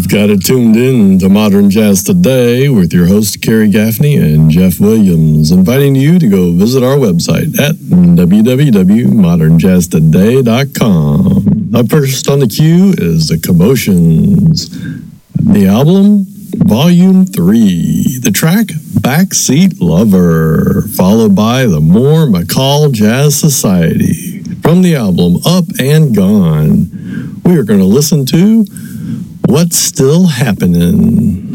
You've got it tuned in to Modern Jazz Today with your host, Kerry Gaffney and Jeff Williams, inviting you to go visit our website at www.modernjazztoday.com. Up first on the queue is The Commotions. The album, Volume 3. The track, Backseat Lover, followed by the Moore McCall Jazz Society. From the album, Up and Gone, we are going to listen to What's Still Happening.